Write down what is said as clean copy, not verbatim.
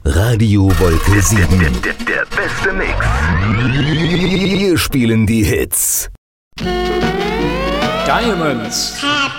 Radio Wolke 7. Der beste Mix. Wir spielen die Hits. Diamonds.